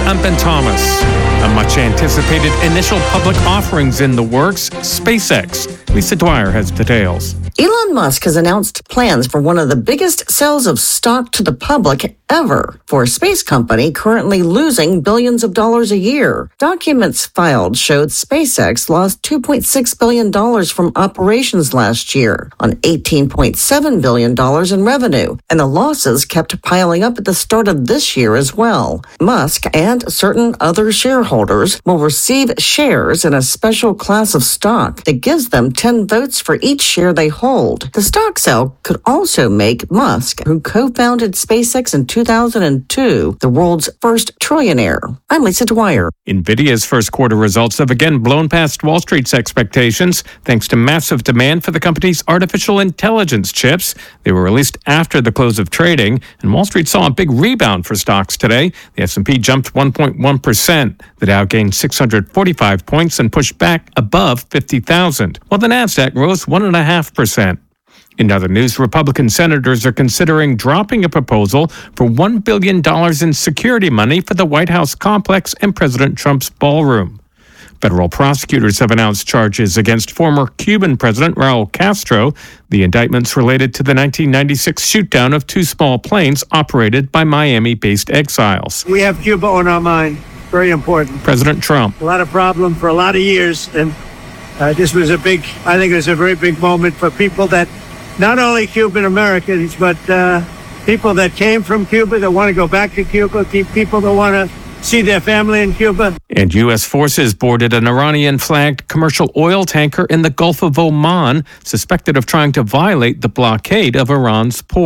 I'm Ben Thomas. A much anticipated initial public offerings in the works, SpaceX. Lisa Dwyer has details. Elon Musk has announced plans for one of the biggest sales of stock to the public ever for a space company currently losing billions of dollars a year. Documents filed showed SpaceX lost $2.6 billion from operations last year on $18.7 billion in revenue, and the losses kept piling up at the start of this year as well. Musk and certain other shareholders will receive shares in a special class of stock that gives them 10 votes for each share they hold. The stock sale could also make Musk, who co-founded SpaceX in 2002, the world's first trillionaire. I'm Lisa Dwyer. NVIDIA's first quarter results have again blown past Wall Street's expectations thanks to massive demand for the company's artificial intelligence chips. They were released after the close of trading, and Wall Street saw a big rebound for stocks today. The S&P jumped 1.1%. The Dow gained 645 points and pushed back above 50,000, while the Nasdaq rose 1.5%. In other news, Republican senators are considering dropping a proposal for $1 billion in security money for the White House complex and President Trump's ballroom. Federal prosecutors have announced charges against former Cuban President Raul Castro. The indictments related to the 1996 shootdown of two small planes operated by Miami-based exiles. We have Cuba on our mind. Very important. President Trump. A lot of problem for a lot of years, and this was I think it was a very big moment for people that, not only Cuban Americans, but people that came from Cuba that want to go back to Cuba, people that want to see their family in Cuba. And U.S. forces boarded an Iranian-flagged commercial oil tanker in the Gulf of Oman, suspected of trying to violate the blockade of Iran's port.